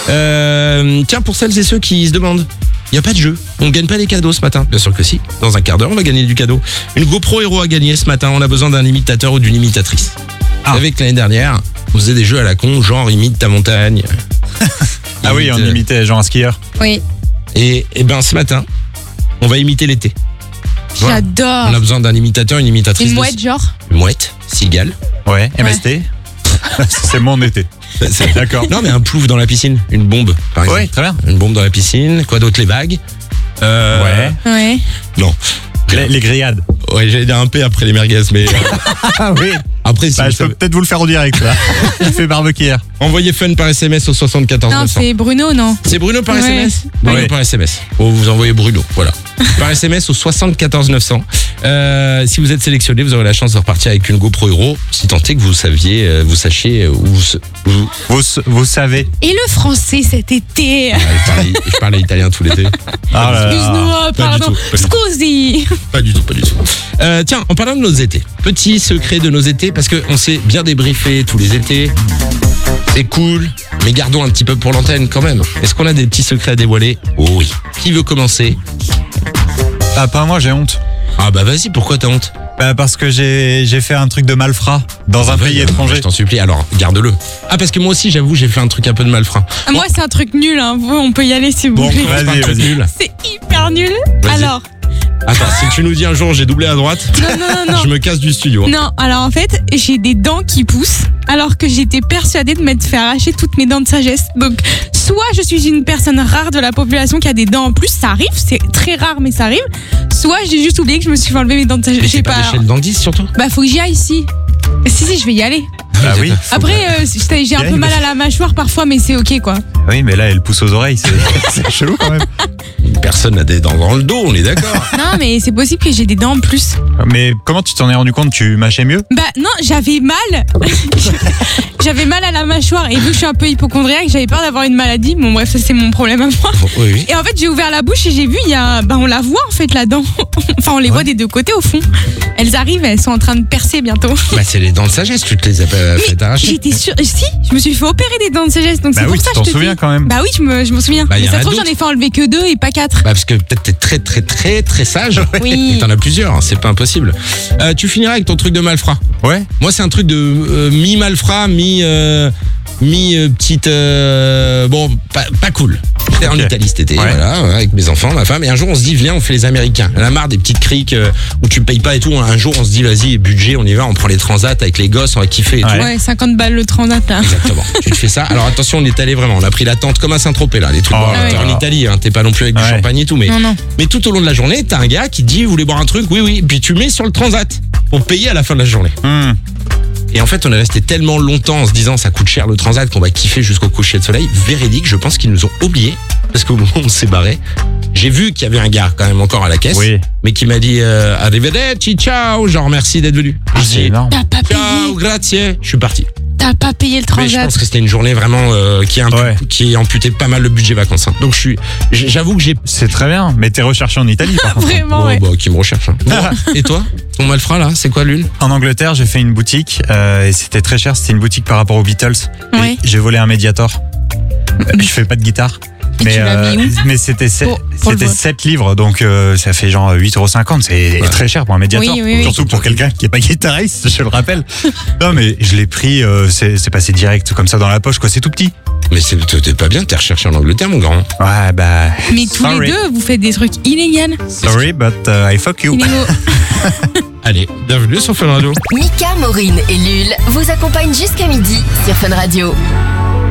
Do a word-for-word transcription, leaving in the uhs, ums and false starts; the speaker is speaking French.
Euh, tiens, pour celles et ceux qui se demandent, il n'y a pas de jeu. On ne gagne pas des cadeaux ce matin. Bien sûr que si. Dans un quart d'heure, on va gagner du cadeau. Une GoPro Hero à gagner ce matin. On a besoin d'un imitateur ou d'une imitatrice. Ah. Vous savez que l'année dernière, on faisait des jeux à la con, genre imite ta montagne. Ah oui, on euh... imitait genre un skieur. Oui. Et, et ben ce matin, on va imiter l'été. Voilà. J'adore. On a besoin d'un imitateur, une imitatrice. Une mouette, de... genre Une mouette, cigale. Ouais, M S T. Ouais. C'est mon été. C'est... D'accord. Non, mais un plouf dans la piscine. Une bombe, par exemple. Oui, très bien. Une bombe dans la piscine. Quoi d'autre, les bagues euh... Ouais. Ouais. Non. Les, les grillades. Ouais, j'allais dire un P après les merguez, mais. Ah oui. Après, si bah, je savez... peux peut-être vous le faire au direct, là. Il fait barbecue hier. Envoyez fun par S M S au soixante-quatorze Non, neuf cents. c'est Bruno, non C'est Bruno par ouais. S M S Bruno ouais. par S M S. Oh, vous envoyez Bruno, voilà. Par S M S au soixante-quatorze neuf cents. Euh, si vous êtes sélectionné, vous aurez la chance de repartir avec une GoPro Hero, si tant est que vous saviez, euh, vous sachiez où vous... Vous, vous, vous savez. Et le français cet été Ah, je, parlais, je parlais italien tout l'été. Ah là là. Excuse-moi, pardon. Scusi. Pas du tout, pas du tout. Euh, tiens, en parlant de nos étés, petit secret de nos étés, parce qu'on s'est bien débriefé tous les étés. C'est cool, mais gardons un petit peu pour l'antenne quand même. Est-ce qu'on a des petits secrets à dévoiler ? Oh oui. Qui veut commencer ? Ah, pas moi, j'ai honte. Ah bah vas-y, pourquoi t'as honte ? Bah parce que j'ai, j'ai fait un truc de malfrat dans un Ah, pays ouais, étranger. Je t'en supplie, alors garde-le. Ah parce que moi aussi, j'avoue, j'ai fait un truc un peu de malfrat. Ah, moi, c'est un truc nul, hein. Vous, on peut y aller si vous Bon, voulez. vas-y, Vas-y, vas-y. vas-y. Nul. C'est hyper nul. Vas-y. Alors, Attends, si tu nous dis un jour j'ai doublé à droite, non, non, non, non. je me casse du studio. Non, alors en fait, j'ai des dents qui poussent, alors que j'étais persuadée de m'être fait arracher toutes mes dents de sagesse. Donc, soit je suis une personne rare de la population qui a des dents en plus, ça arrive, c'est très rare, mais ça arrive. Soit j'ai juste oublié que je me suis fait enlever mes dents de sagesse. Mais Je sais c'est pas, pas. l'échelle d'Andy surtout. Bah, faut que j'y aille ici. Si, si, je vais y aller. Bah oui. Après, euh, j'ai j'ai un peu mal à la mâchoire parfois, mais c'est ok quoi. Oui, mais là, elle pousse aux oreilles. C'est, c'est chelou quand même. Personne n'a des dents dans le dos, on est d'accord. Non, mais c'est possible que j'ai des dents en plus. Mais comment tu t'en es rendu compte ? Tu mâchais mieux ? Bah, non, j'avais mal. J'avais mal à la mâchoire. Et vu que je suis un peu hypochondriaque, j'avais peur d'avoir une maladie. Bon, bref, ça, c'est mon problème à moi. Oui, oui. Et en fait, j'ai ouvert la bouche et j'ai vu, il y a, bah, on la voit en fait la dent. Enfin, on les voit des deux côtés au fond. Elles arrivent, elles sont en train de percer bientôt. Bah c'est les dents de sagesse, tu te les as pas fait arracher. J'étais sûre, si, je me suis fait opérer des dents de sagesse, donc Bah c'est oui, pour ça tu que t'en je te souviens dis. quand même. Bah oui, je me, je m'en souviens. Bah, y Mais en ça a se trouve, j'en d'autres. ai fait enlever que deux et pas quatre. Bah parce que peut-être t'es très très très très sage. Oui. Et t'en as plusieurs, hein, c'est pas impossible. Euh, tu finiras avec ton truc de malfrat. Ouais. Moi c'est un truc de euh, mi-malfrat, mi... Euh, mi euh, petite euh, bon pas, pas cool. J'étais en Ok. Italie cet été, Ouais. voilà, avec mes enfants, ma femme, et un jour on se dit viens on fait les Américains. On a marre des petites criques euh, où tu payes pas et tout. Un jour on se dit vas-y budget, on y va, on prend les transats avec les gosses, on va kiffer et Ouais. tout. Ouais, cinquante balles le transat là. Exactement. Tu te fais ça. Alors attention, on est allé vraiment. On a pris la tente comme à Saint-Tropez là, les trucs. Oh bon, là t'es là. en Italie, hein, t'es pas non plus avec du Ouais. champagne et tout, mais Non, non. mais tout au long de la journée, t'as un gars qui te dit vous voulez boire un truc, oui oui, puis tu mets sur le transat pour payer à la fin de la journée. Hmm. Et en fait, on est resté tellement longtemps en se disant ça coûte cher le transat qu'on va kiffer jusqu'au coucher de soleil. Véridique, je pense qu'ils nous ont oubliés parce qu'au moment où on s'est barré, j'ai vu qu'il y avait un gars quand même encore à la caisse, Oui. mais qui m'a dit euh, arrivederci, ciao, genre merci d'être venu. Ah, Je c'est dis, énorme. T'as pas ciao, payé. grazie. Je suis parti. T'as pas payé le Mais je transat. pense que c'était une journée vraiment euh, qui, a impu- Ouais. qui amputait pas mal le budget vacances. hein. Donc je suis, j- j'avoue que j'ai. C'est très bien. Mais t'es recherché en Italie, par contre. Vraiment, Oh, ouais. bah, qui me recherche. hein. Bon, et toi, ton malfrat là, c'est quoi l'une? En Angleterre, j'ai fait une boutique euh, et c'était très cher. C'était une boutique par rapport aux Beatles. Et Ouais. j'ai volé un Mediator. Euh, Je fais pas de guitare. Et Mais, tu l'as mis où mais c'était sept Pour- pour le c'était vol. sept livres, donc euh, ça fait genre huit euros cinquante. C'est Ouais. très cher pour un Mediator. Oui, oui, oui. Surtout pour quelqu'un qui est pas guitariste, je le rappelle. Non, mais je l'ai pris, euh, c'est c'est passé direct comme ça dans la poche, quoi. C'est tout petit. Mais c'est, t'es pas bien, t'es recherché en Angleterre, mon grand. Ouais, bah. Mais tous sorry. les deux, vous faites des trucs illégaux. Sorry, but uh, I fuck you. Illégaux. Allez, bienvenue sur Fun Radio. Mika, Maureen et Lul vous accompagnent jusqu'à midi sur Fun Radio.